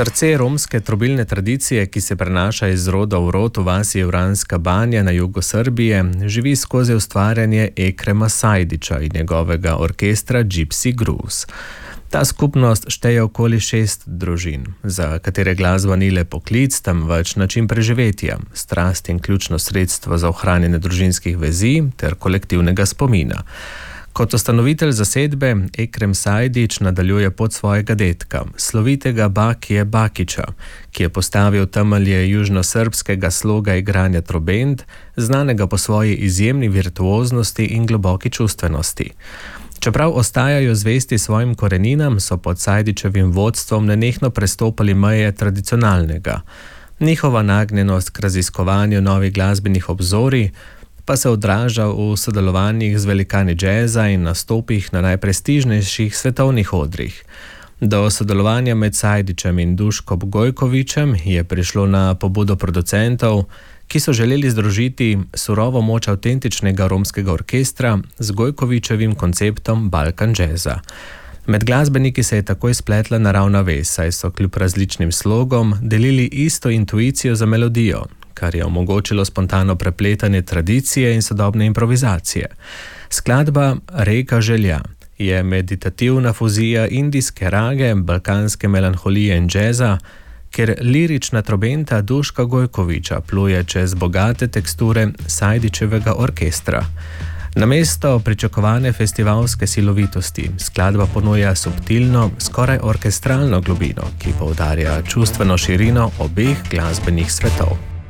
Srce romske trobilne tradicije, ki se prenaša iz roda v rod v vasi Jevranska Banja na jugu Srbije, živi skozi ustvarjanje Ekrema Sajdiča in njegovega orkestra Gypsy Grooves. Ta skupnost šteje okoli 6 družin, za katere glasba ni le poklic, temveč način preživetja, strast in ključno sredstvo za ohranjanje družinskih vezi ter kolektivnega spomina. Kot ustanovitelj zasedbe Ekrem Sajdič nadaljuje pot svojega dedka, slovitega Bakije Bakića, ki je postavil temelje južnosrbskega sloga igranja trobent, znanega po svoji izjemni virtuoznosti in globoki čustvenosti. Čeprav ostajajo zvesti svojim koreninam, so pod Sajdičevim vodstvom nenehno prestopali meje tradicionalnega. Njihova nagnjenost k raziskovanju novih glasbenih obzorij pa se odraža v sodelovanjih z velikani džeza in nastopih na najprestižnejših svetovnih odrih. Do sodelovanja med Sajdičem in Duškom Gojkovićem je prišlo na pobudo producentov, ki so želeli združiti surovo moč avtentičnega romskega orkestra z Gojkovićevim konceptom Balkan džeza. Med glasbeniki se je takoj spletla naravna vez, saj so kljub različnim slogom delili isto intuicijo za melodijo, kar je omogočilo spontano prepletanje tradicije in sodobne improvizacije. Skladba Reka želja je meditativna fuzija indijske rage, balkanske melanholije in džeza, ker lirična trobenta Duška Gojkovića pluje čez bogate teksture Sajdičevega orkestra. Namesto pričakovane festivalske silovitosti, skladba ponuja subtilno, skoraj orkestralno globino, ki poudarja čustveno širino obeh glasbenih svetov.